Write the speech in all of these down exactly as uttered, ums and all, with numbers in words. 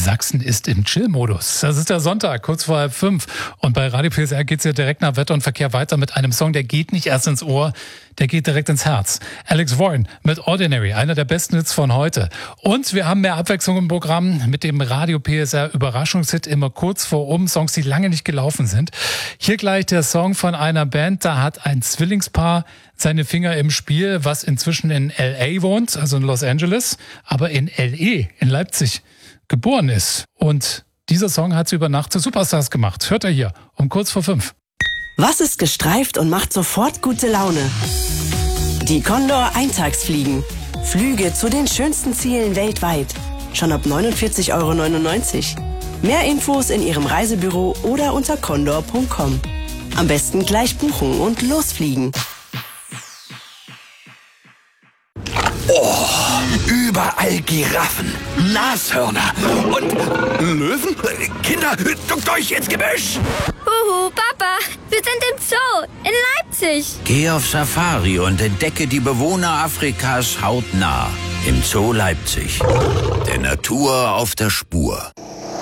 Sachsen ist im Chill-Modus. Das ist der Sonntag, kurz vor halb fünf. Und bei Radio P S R geht's ja direkt nach Wetter und Verkehr weiter mit einem Song, der geht nicht erst ins Ohr, der geht direkt ins Herz. Alex Warren mit Ordinary, einer der besten Hits von heute. Und wir haben mehr Abwechslung im Programm mit dem Radio P S R Überraschungshit immer kurz vor um, Songs, die lange nicht gelaufen sind. Hier gleich der Song von einer Band, da hat ein Zwillingspaar seine Finger im Spiel, was inzwischen in L A wohnt, also in Los Angeles, aber in L E, in Leipzig, geboren ist. Und dieser Song hat sie über Nacht zu Superstars gemacht. Hört er hier um kurz vor fünf. Was ist gestreift und macht sofort gute Laune? Die Condor Eintagsfliegen. Flüge zu den schönsten Zielen weltweit. Schon ab neunundvierzig Euro neunundneunzig. Mehr Infos in Ihrem Reisebüro oder unter condor punkt com. Am besten gleich buchen und losfliegen. Oh, überall Giraffen, Nashörner und Löwen. Kinder, duckt euch ins Gebüsch! Huhu, Papa, wir sind im Zoo in Leipzig. Geh auf Safari und entdecke die Bewohner Afrikas hautnah. Im Zoo Leipzig. Der Natur auf der Spur.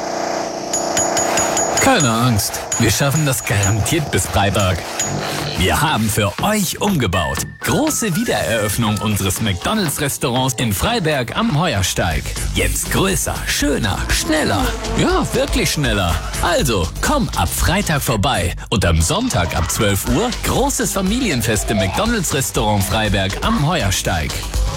Keine Angst, wir schaffen das garantiert bis Freitag. Wir haben für euch umgebaut. Große Wiedereröffnung unseres McDonald's-Restaurants in Freiberg am Heuersteig. Jetzt größer, schöner, schneller. Ja, wirklich schneller. Also, komm ab Freitag vorbei. Und am Sonntag ab zwölf Uhr großes Familienfest im McDonald's-Restaurant Freiberg am Heuersteig.